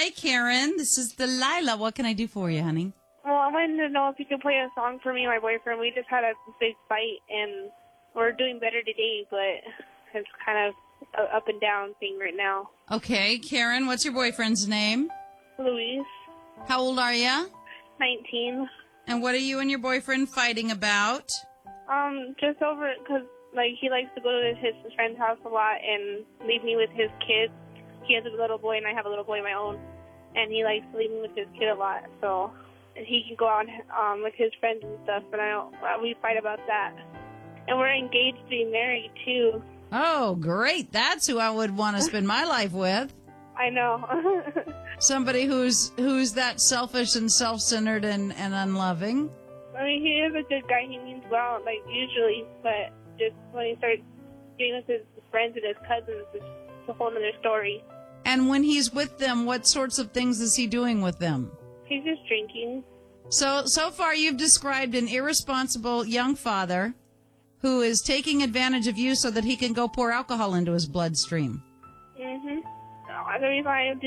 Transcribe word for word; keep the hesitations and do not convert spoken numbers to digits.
Hi, Karen. This is Delilah. What can I do for you, honey? Well, I wanted to know if you could play a song for me and my boyfriend. We just had a big fight, and we're doing better today, but it's kind of an up and down thing right now. Okay, Karen, what's your boyfriend's name? Luis. How old are you? nineteen. And what are you and your boyfriend fighting about? Um, just over, because, like, he likes to go to his friend's house a lot and leave me with his kids. He has a little boy, and I have a little boy of my own. And he likes to leave me with his kid a lot, so he can go out um, with his friends and stuff, but I don't, we fight about that. And we're engaged to be married, too. Oh, great. That's who I would want to spend my life with. I know. Somebody who's who's that selfish and self-centered and, and unloving. I mean, he is a good guy. He means well, like, usually, but just when he starts getting with his friends and his cousins, it's a whole other story. And when he's with them, what sorts of things is he doing with them? He's just drinking. So, so far you've described an irresponsible young father who is taking advantage of you so that he can go pour alcohol into his bloodstream. Mm-hmm. The reason I